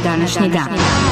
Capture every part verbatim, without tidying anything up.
današnji dan.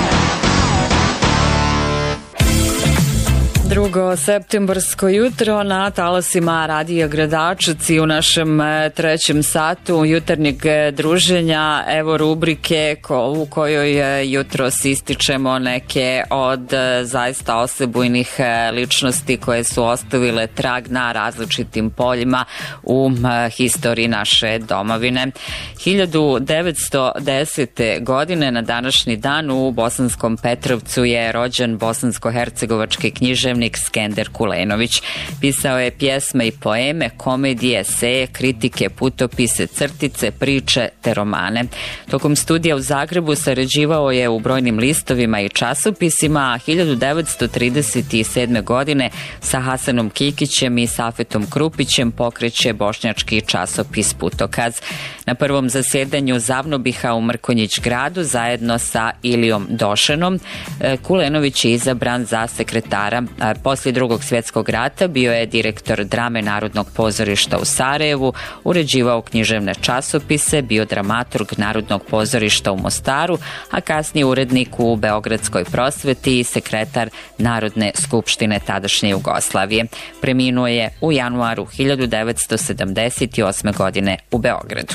Drugo septembarsko jutro na talasima Radija Gradačac i u našem trećem satu jutarnjeg druženja. Evo rubrike ko, u kojoj jutros ističemo neke od zaista osebujnih ličnosti koje su ostavile trag na različitim poljima u historiji naše domovine. hiljadu devetsto desete. godine na današnji dan u Bosanskom Petrovcu je rođen bosansko-hercegovački književnik Skender Kulenović. Pisao je pjesme i poeme, komedije, eseje, kritike, putopise, crtice, priče te romane. Tokom studija u Zagrebu sarađivao je u brojnim listovima i časopisima, a hiljadu devetsto trideset sedme. godine sa Hasanom Kikićem i Safetom Krupićem pokreće bošnjački časopis Putokaz. Na prvom zasjedanju Zavnobiha u Mrkonjić gradu zajedno sa Ilijom Došenom Kulenović je izabran za sekretara. Poslije Drugog svjetskog rata bio je direktor drame Narodnog pozorišta u Sarajevu, uređivao književne časopise, bio dramaturg Narodnog pozorišta u Mostaru, a kasnije urednik u Beogradskoj prosveti i sekretar Narodne skupštine tadašnje Jugoslavije. Preminuo je u januaru hiljadu devetsto sedamdeset osme. godine u Beogradu.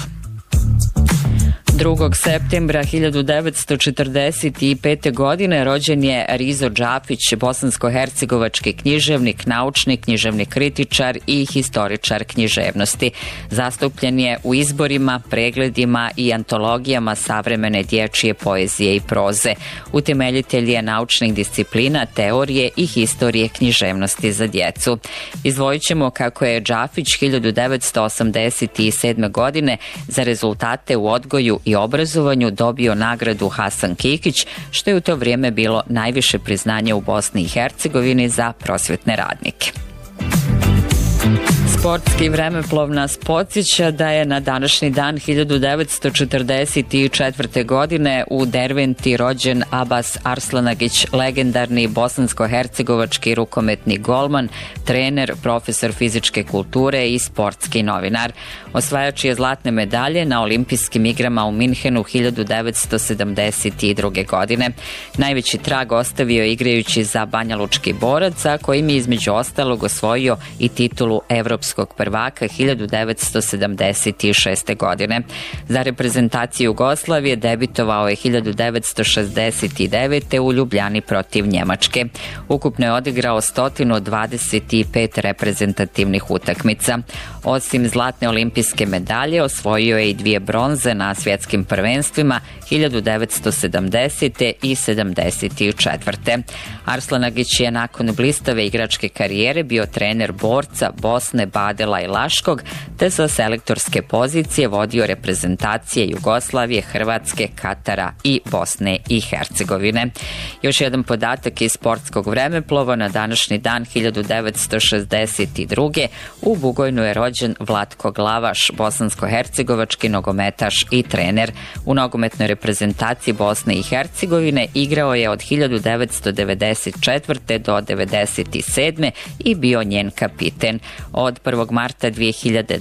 Drugog septembra hiljadu devetsto četrdeset pete. godine rođen je Rizo Džafić, bosansko-hercegovački književnik, naučnik, književni kritičar i historičar književnosti. Zastupljen je u izborima, pregledima i antologijama savremene dječje poezije i proze. Utemeljitelj je naučnih disciplina, teorije i historije književnosti za djecu. Izdvojit ćemo kako je Džafić hiljadu devetsto osamdeset sedme. godine za rezultate u odgoju i obrazovanju dobio nagradu Hasan Kikić, što je u to vrijeme bilo najviše priznanje u Bosni i Hercegovini za prosvjetne radnike. Sportski vremeplov nas podsjeća da je na današnji dan hiljadu devetsto četrdeset četvrte. godine u Derventi rođen Abbas Arslanagić, legendarni bosansko-hercegovački rukometni golman, trener, profesor fizičke kulture i sportski novinar. Osvajač je zlatne medalje na olimpijskim igrama u Minhenu hiljadu devetsto sedamdeset druge. godine. Najveći trag ostavio je igrajući za Banjalučki Borac, a kojim je između ostalog osvojio i titulu evropskog prvaka hiljadu devetsto sedamdeset šeste. godine. Za reprezentaciju Jugoslavije debitovao je hiljadu devetsto šezdeset devete. u Ljubljani protiv Njemačke. Ukupno je odigrao sto dvadeset pet reprezentativnih utakmica. Osim zlatne olimpijske medalje, osvojio je i dvije bronze na svjetskim prvenstvima hiljadu devetsto sedamdesete. i sedamdeset četvrte. Arslanagić je nakon blistave igračke karijere bio trener Borca, Bosne, Badela i Laškog, te sa selektorske pozicije vodio reprezentacije Jugoslavije, Hrvatske, Katara i Bosne i Hercegovine. Još jedan podatak iz sportskog vremeplova: na današnji dan hiljadu devetsto šezdeset druge. u Bugojnu je rođen Vlatko Glavaš, bosansko-hercegovački nogometaš i trener. U nogometnoj reprezentaciji Bosne i Hercegovine igrao je od hiljadu devetsto devedeset četvrte. do devedeset sedme. i bio njen kapiten. Od prvog marta dvije hiljade